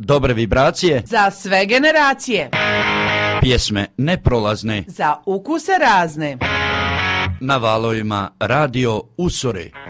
dobre vibracije za sve generacije, pjesme neprolazne za ukuse razne. Na valovima Radio Usore.